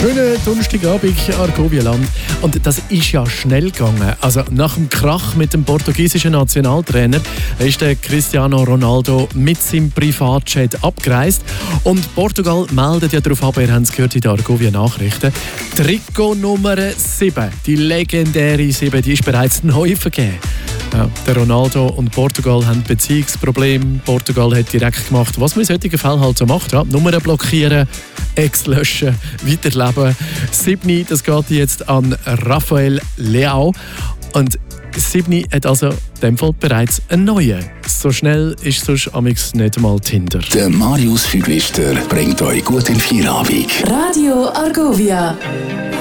Schönen Donnerstagabend, Argovia-Land. Und das ist ja schnell gegangen. Also nach dem Krach mit dem portugiesischen Nationaltrainer ist der Cristiano Ronaldo mit seinem Privatjet abgereist. Und Portugal meldet ja darauf ab, ihr habt es gehört in den Argovia-Nachrichten, Trikot Nummer 7, die legendäre 7, die ist bereits neu vergeben. Ja, der Ronaldo und Portugal haben Beziehungsprobleme. Portugal hat direkt gemacht, was man in solchen Fällen halt so macht. Ja, Nummern blockieren, Ex löschen, weiterleben. 7, das geht jetzt an Rafael Leao. Und 7 hat also in dem Fall bereits einen neuen. So schnell ist sonst amigs nicht einmal Tinder. Der Marius Füglister bringt euch gut in Feierabend. Radio Argovia.